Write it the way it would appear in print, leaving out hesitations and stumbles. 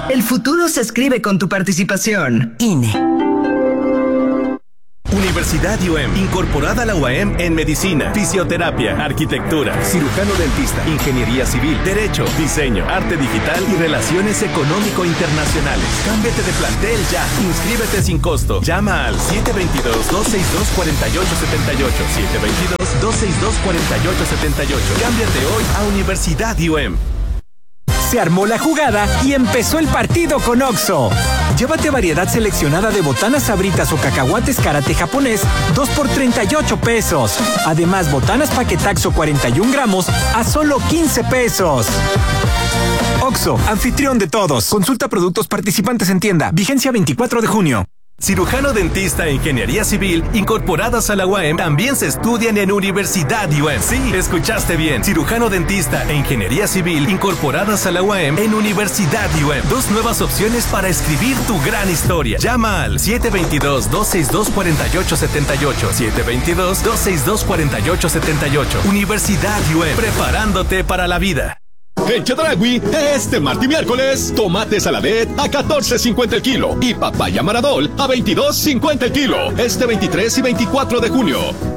El futuro se escribe con tu participación. INE. Universidad UM, incorporada a la UAM en medicina, fisioterapia, arquitectura, cirujano dentista, ingeniería civil, derecho, diseño, arte digital y relaciones económico-internacionales. Cámbiate de plantel ya. Inscríbete sin costo. Llama al 722-262-4878. 722-262-4878. Cámbiate hoy a Universidad UM. Se armó la jugada y empezó el partido con Oxxo. Llévate variedad seleccionada de botanas sabritas o cacahuates karate japonés, 2 por 38 pesos. Además, botanas paquetaxo 41 gramos a solo 15 pesos. Oxxo, anfitrión de todos. Consulta productos participantes en tienda. Vigencia 24 de junio. Cirujano dentista e ingeniería civil incorporadas a la UAM también se estudian en Universidad UAM. Sí, escuchaste bien. Cirujano dentista e ingeniería civil incorporadas a la UAM en Universidad UAM. 2 nuevas opciones para escribir tu gran historia. Llama al 722-262-4878. 722-262-4878. Universidad UAM, preparándote para la vida. En Chedraui, este martes y miércoles, tomate saladet a $14.50 el kilo y papaya maradol a $22.50 el kilo. Este 23 y 24 de junio.